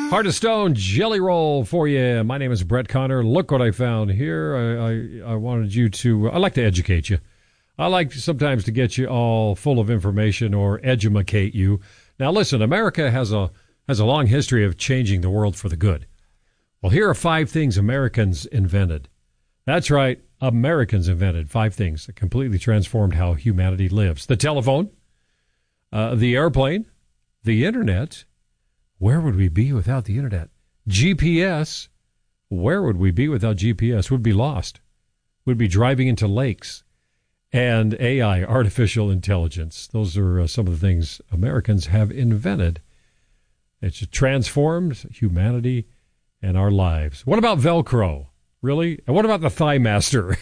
Heart of Stone Jelly Roll for you. My name is Brett Connor. Look what I found here. I wanted you to, I like to educate you. I like sometimes to get you all full of information or edumacate you. Now listen, America has a long history of changing the world for the good. Well, here are 5 things Americans invented. That's right, Americans invented 5 things that completely transformed how humanity lives. The telephone, the airplane, the internet. Where would we be without the internet? GPS. Where would we be without GPS? We'd be lost. We'd be driving into lakes. And AI, artificial intelligence. Those are some of the things Americans have invented. It's transformed humanity and our lives. What about Velcro? Really? And what about the Thigh Master?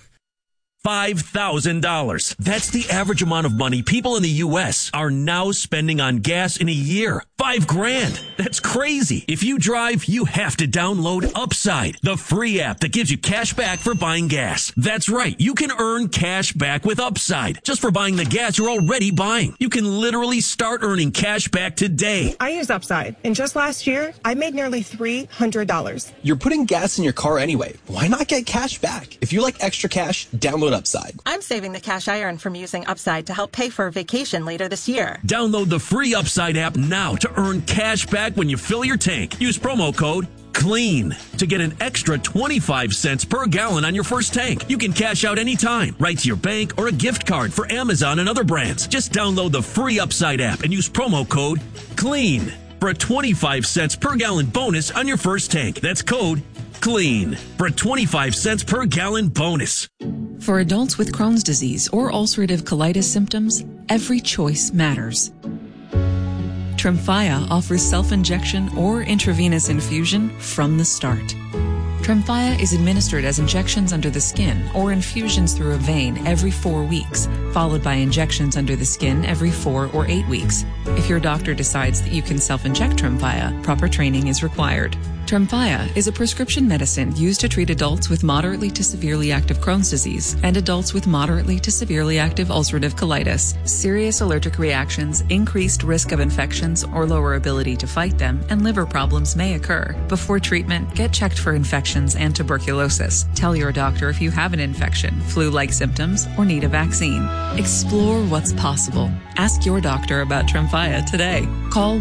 $5,000. That's the average amount of money people in the U.S. are now spending on gas in a year. $5,000. That's crazy. If you drive, you have to download Upside, the free app that gives you cash back for buying gas. That's right. You can earn cash back with Upside just for buying the gas you're already buying. You can literally start earning cash back today. I use Upside, and just last year, I made nearly $300. You're putting gas in your car anyway. Why not get cash back? If you like extra cash, download Upside. I'm saving the cash I earn from using Upside to help pay for a vacation later this year. Download the free Upside app now to earn cash back when you fill your tank. Use promo code CLEAN to get an extra 25 cents per gallon on your first tank. You can cash out anytime, right to your bank or a gift card for Amazon and other brands. Just download the free Upside app and use promo code CLEAN for a 25 cents per gallon bonus on your first tank. That's code CLEAN for a 25 cents per gallon bonus. For adults with Crohn's disease or ulcerative colitis symptoms, every choice matters. Tremfya offers self-injection or intravenous infusion from the start. Tremfya is administered as injections under the skin or infusions through a vein every 4 weeks, followed by injections under the skin every 4 or 8 weeks. If your doctor decides that you can self-inject Tremfya, proper training is required. Tremfya is a prescription medicine used to treat adults with moderately to severely active Crohn's disease and adults with moderately to severely active ulcerative colitis. Serious allergic reactions, increased risk of infections or lower ability to fight them, and liver problems may occur. Before treatment, get checked for infections and tuberculosis. Tell your doctor if you have an infection, flu-like symptoms, or need a vaccine. Explore what's possible. Ask your doctor about Tremfya today. Call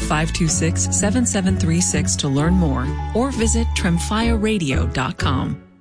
1-800-526-7736 to learn more or visit tremfyaradio.com.